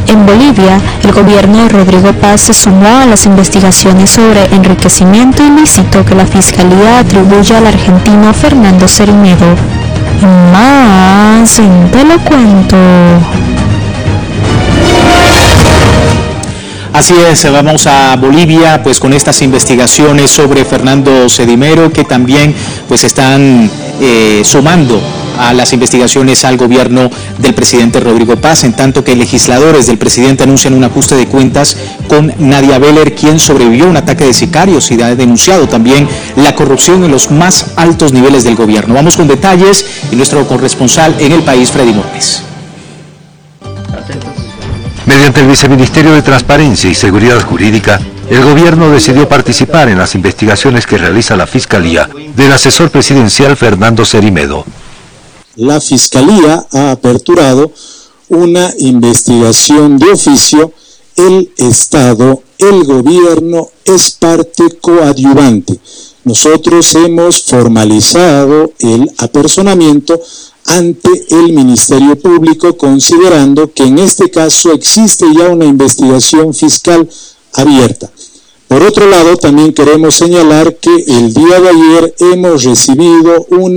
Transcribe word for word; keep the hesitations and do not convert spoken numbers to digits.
En Bolivia, el gobierno de Rodrigo Paz se sumó a las investigaciones sobre enriquecimiento ilícito que la Fiscalía atribuye al argentino Fernando Cermedo. Más en Te lo cuento. Así es, vamos a Bolivia pues con estas investigaciones sobre Fernando Cermedo que también pues están eh, sumando a las investigaciones al gobierno del presidente Rodrigo Paz, en tanto que legisladores del presidente anuncian un ajuste de cuentas con Nadia Beller, quien sobrevivió a un ataque de sicarios y ha denunciado también la corrupción en los más altos niveles del gobierno. Vamos con detalles y nuestro corresponsal en el país, Freddy Morales. Mediante el Viceministerio de Transparencia y Seguridad Jurídica, el gobierno decidió participar en las investigaciones que realiza la Fiscalía del asesor presidencial Fernando Cermedo. La Fiscalía ha aperturado una investigación de oficio. El Estado, el gobierno, es parte coadyuvante. Nosotros hemos formalizado el apersonamiento ante el Ministerio Público, considerando que en este caso existe ya una investigación fiscal abierta. Por otro lado, también queremos señalar que el día de ayer hemos recibido una